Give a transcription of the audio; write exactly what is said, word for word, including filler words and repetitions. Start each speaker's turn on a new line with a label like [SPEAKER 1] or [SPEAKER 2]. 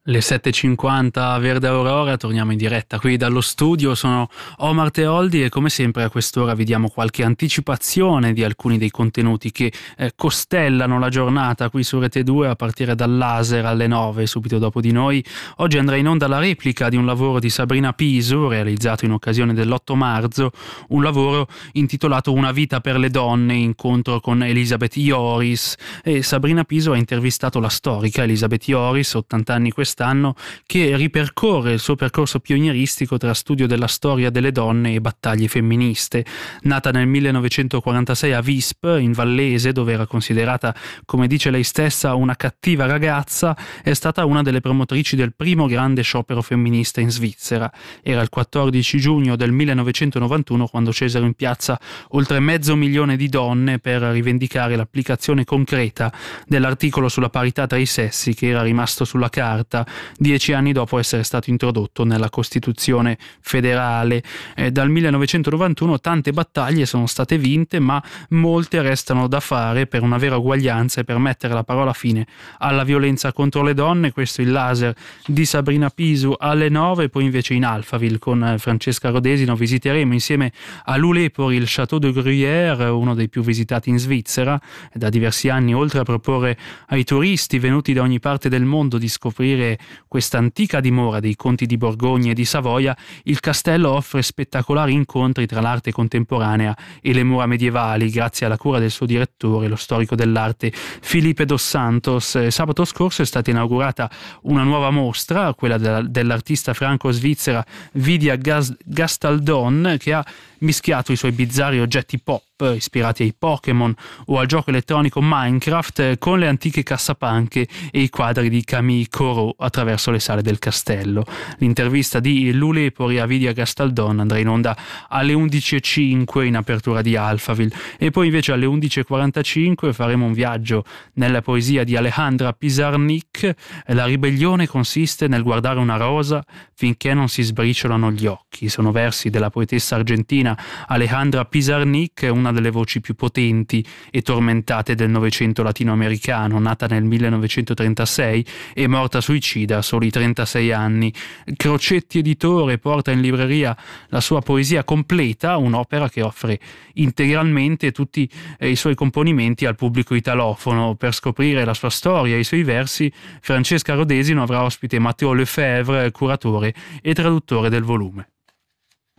[SPEAKER 1] Le sette e cinquanta Verde Aurora, torniamo in diretta qui dallo studio, sono Omar Teoldi e come sempre a quest'ora vi diamo qualche anticipazione di alcuni dei contenuti che eh, costellano la giornata qui su Rete due a partire dal laser alle nove, subito dopo di noi. Oggi andrà in onda la replica di un lavoro di Sabrina Piso realizzato in occasione dell'otto marzo, un lavoro intitolato Una vita per le donne, incontro con Elisabeth Joris, e Sabrina Piso ha intervistato la storica Elisabeth Joris, ottanta anni quest'anno, che ripercorre il suo percorso pionieristico tra studio della storia delle donne e battaglie femministe. Nata nel millenovecentoquarantasei a Visp, in Vallese, dove era considerata, come dice lei stessa, una cattiva ragazza, è stata una delle promotrici del primo grande sciopero femminista in Svizzera. Era il quattordici giugno del millenovecentonovantuno quando scesero in piazza oltre mezzo milione di donne per rivendicare l'applicazione concreta dell'articolo sulla parità tra i sessi che era rimasto sulla carta dieci anni dopo essere stato introdotto nella Costituzione federale. Eh, dal millenovecentonovantuno tante battaglie sono state vinte, ma molte restano da fare per una vera uguaglianza e per mettere la parola fine alla violenza contro le donne. Questo è il laser di Sabrina Piso alle nove, poi invece in Alphaville con Francesca Rodesino visiteremo insieme a Lulepori il Château de Gruyère, uno dei più visitati in Svizzera. Da diversi anni, oltre a proporre ai turisti venuti da ogni parte del mondo di scoprire questa antica dimora dei conti di Borgogna e di Savoia, il castello offre spettacolari incontri tra l'arte contemporanea e le mura medievali, grazie alla cura del suo direttore, lo storico dell'arte Felipe dos Santos. Sabato scorso è stata inaugurata una nuova mostra, quella dell'artista franco-svizzera Vidia Gastaldon, che ha mischiato i suoi bizzarri oggetti pop ispirati ai Pokémon o al gioco elettronico Minecraft con le antiche cassapanche e i quadri di Camille Corot attraverso le sale del castello. L'intervista di Lulepori a Vidia Gastaldon andrà in onda alle undici e cinque in apertura di Alphaville, e poi invece alle undici e quarantacinque faremo un viaggio nella poesia di Alejandra Pizarnik. La ribellione consiste nel guardare una rosa finché non si sbriciolano gli occhi. Sono versi della poetessa argentina Alejandra Pizarnik, una delle voci più potenti e tormentate del Novecento latinoamericano, nata nel millenovecentotrentasei e morta suicida a soli trentasei anni. Crocetti Editore porta in libreria la sua poesia completa, un'opera che offre integralmente tutti eh, i suoi componimenti al pubblico italofono. Per scoprire la sua storia e i suoi versi, Francesca Rodesino avrà ospite Matteo Lefebvre, curatore e traduttore del volume.